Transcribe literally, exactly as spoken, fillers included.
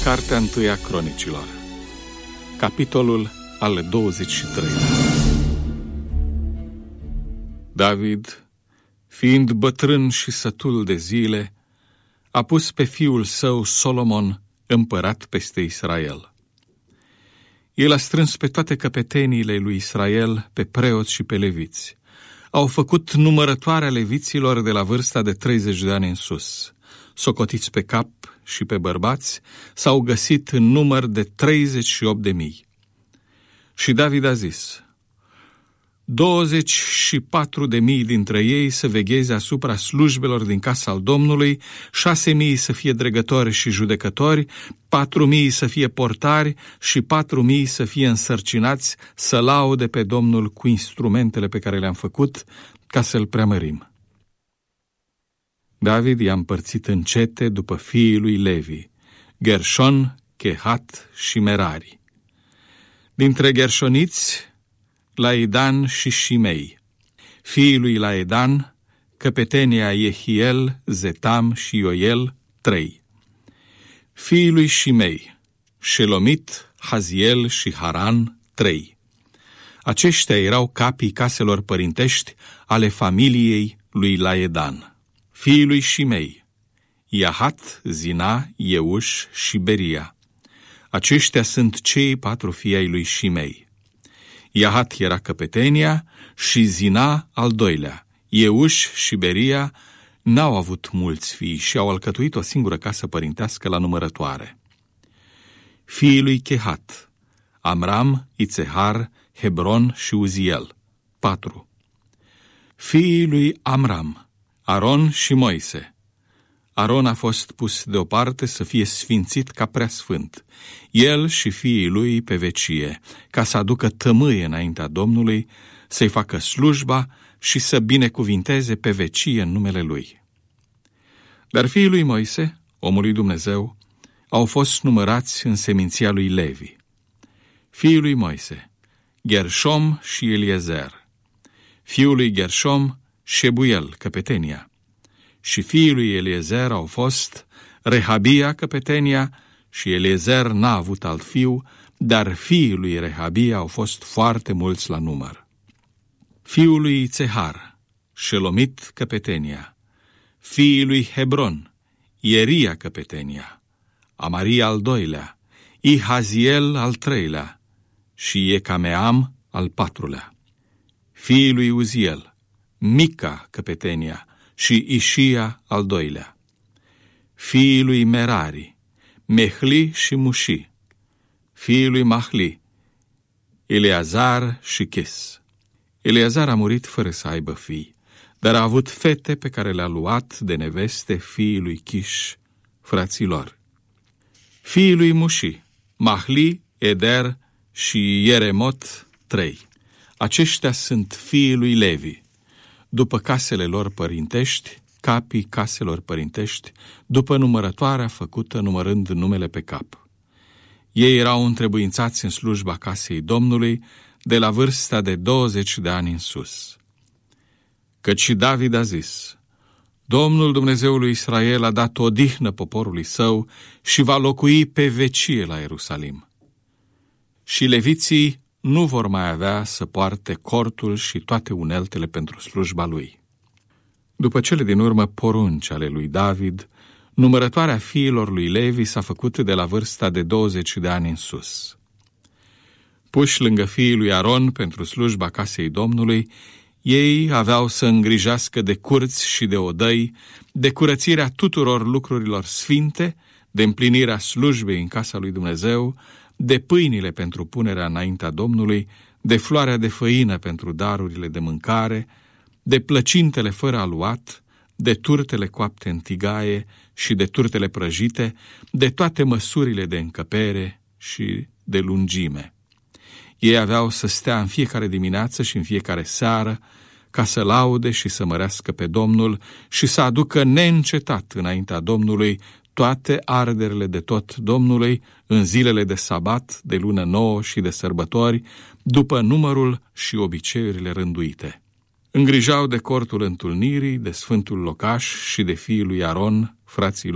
Cartea întâi a Cronicilor, capitolul al douăzeci și treilea. David, fiind bătrân și sătul de zile, a pus pe fiul său Solomon împărat peste Israel. El a strâns pe toate căpeteniile lui Israel, pe preoți și pe leviți. Au făcut numărătoarea leviților de la vârsta de treizeci de ani în sus. Socotiți pe cap și pe bărbați, s-au găsit în număr de treizeci și opt de mii. Și David a zis: douăzeci și patru de mii dintre ei să vegheze asupra slujbelor din casa al Domnului, șase mii să fie dregători și judecători, patru mii să fie portari și patru mii să fie însărcinați să laude pe Domnul cu instrumentele pe care le-am făcut, ca să-l preamărim. David i-a împărțit în cete după fiii lui Levi, Gershon, Kehat și Merari. Dintre gershoniți, Laedan și Shimei. Fiii lui Laedan, căpetenia Jehiel, Zetam și Ioel, trei. Fiii lui Shimei, Shelomit, Haziel și Haran, trei. Aceștia erau capii caselor părintești ale familiei lui Laedan. Fiii lui Shimei, Iahat, Zina, Euș și Beria. Aceștia sunt cei patru fii ai lui Shimei. Iahat era căpetenia și Zina al doilea. Euș și Beria n-au avut mulți fii și au alcătuit o singură casă părintească la numărătoare. Fiii lui Kehat, Amram, Itzehar, Hebron și Uziel, patru. Fiii lui Amram, Aron și Moise. Aron a fost pus deoparte să fie sfințit ca preasfânt, el și fiii lui pe vecie, ca să aducă tămâie înaintea Domnului, să-i facă slujba și să binecuvinteze pe vecie în numele lui. Dar fiii lui Moise, omul lui Dumnezeu, au fost numărați în seminția lui Levi. Fiii lui Moise, Gershom și Eliezer. Fiul lui Gershom, Shebuel, căpetenia. Și fiii lui Eliezer au fost Rehabia, căpetenia, și Eliezer n-a avut alt fiu, dar fiii lui Rehabia au fost foarte mulți la număr. Fiul lui Itzehar, Shelomit, căpetenia. Fiii lui Hebron, Ieria, căpetenia. Amaria al doilea, Ihaziel al treilea și Iecameam al patrulea. Fiii lui Uziel, Mica, căpetenia, și Ișia al doilea. Fiii lui Merari, Mehli și Mushi. Fiii lui Mahli, Eleazar și Ches. Eleazar a murit fără să aibă fii, dar a avut fete pe care le-a luat de neveste fiii lui Chiș, fraților. Fiii lui Mushi, Mahli, Eder și Ieremot, trei. Aceștia sunt fiii lui Levi, după casele lor părintești, capii caselor părintești, după numărătoarea făcută numărând numele pe cap. Ei erau întrebuințați în slujba casei Domnului de la vârsta de douăzeci de ani în sus. Căci și David a zis: Domnul Dumnezeul lui Israel a dat odihnă poporului său și va locui pe vecie la Ierusalim. Și leviții nu vor mai avea să poarte cortul și toate uneltele pentru slujba lui. După cele din urmă porunci ale lui David, numărătoarea fiilor lui Levi s-a făcut de la vârsta de douăzeci de ani în sus. Puși lângă fiii lui Aron pentru slujba casei Domnului, ei aveau să îngrijească de curți și de odăi, de curățirea tuturor lucrurilor sfinte, de împlinirea slujbei în casa lui Dumnezeu, de pâinile pentru punerea înaintea Domnului, de floarea de făină pentru darurile de mâncare, de plăcintele fără aluat, de turtele coapte în tigaie și de turtele prăjite, de toate măsurile de încăpere și de lungime. Ei aveau să stea în fiecare dimineață și în fiecare seară, ca să laude și să mărească pe Domnul și să aducă neîncetat înaintea Domnului toate arderile de tot Domnului în zilele de sabat, de lună nouă și de sărbători, după numărul și obiceiurile rânduite. Îngrijau de cortul întâlnirii, de sfântul locaș și de fiii lui Aron, frații